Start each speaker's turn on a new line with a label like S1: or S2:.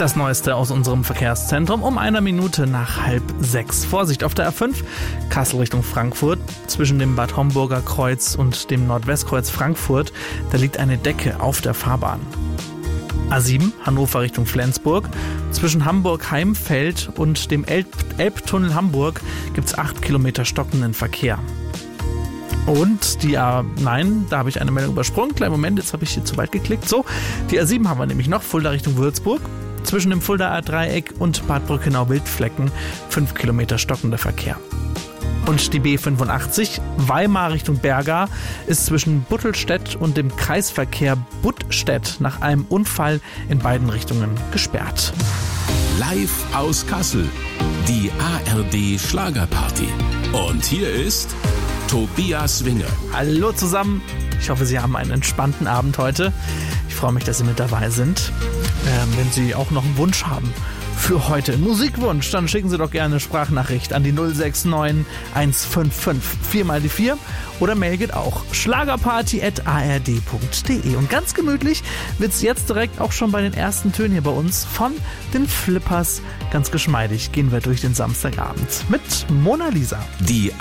S1: Das Neueste aus unserem Verkehrszentrum um 5:01. Vorsicht auf der A5, Kassel Richtung Frankfurt. Zwischen dem Bad Homburger Kreuz und dem Nordwestkreuz Frankfurt, da liegt eine Decke auf der Fahrbahn. A7, Hannover Richtung Flensburg. Zwischen Hamburg-Heimfeld und dem Elbtunnel Hamburg gibt es 8 Kilometer stockenden Verkehr. Und die A9, da habe ich eine Meldung übersprungen. Kleinen Moment, jetzt habe ich hier zu weit geklickt. So, die A7 haben wir nämlich noch, Fulda Richtung Würzburg. Zwischen dem Fuldaer Dreieck und Bad Brückenau-Wildflecken 5 Kilometer stockender Verkehr. Und die B85, Weimar Richtung Berga, ist zwischen Buttelstedt und dem Kreisverkehr Buttstedt nach einem Unfall in beiden Richtungen gesperrt.
S2: Live aus Kassel, die ARD Schlagerparty. Und hier ist Tobias Winge.
S1: Hallo zusammen, ich hoffe, Sie haben einen entspannten Abend heute. Ich freue mich, dass Sie mit dabei sind. Wenn Sie auch noch einen Wunsch haben für heute, einen Musikwunsch, dann schicken Sie doch gerne eine Sprachnachricht an die 069 155 4x4 oder Mail geht auch schlagerparty@ard.de. Und ganz gemütlich wird es jetzt direkt auch schon bei den ersten Tönen hier bei uns von den Flippers. Ganz geschmeidig gehen wir durch den Samstagabend mit Mona Lisa.
S2: Die